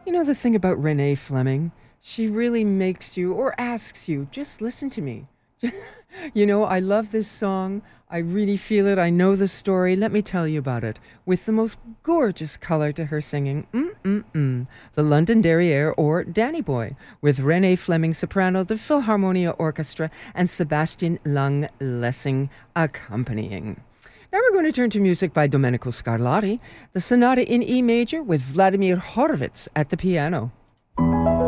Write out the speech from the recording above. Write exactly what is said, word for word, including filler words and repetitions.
You know the thing about Renee Fleming? She really makes you or asks you, just listen to me. You know, I love this song. I really feel it. I know the story. Let me tell you about it. With the most gorgeous color to her singing, mm-mm-mm, the London Derriere or Danny Boy, with Renee Fleming soprano, the Philharmonia Orchestra, and Sebastian Lang Lessing accompanying. Now we're going to turn to music by Domenico Scarlatti, the Sonata in E major with Vladimir Horowitz at the piano.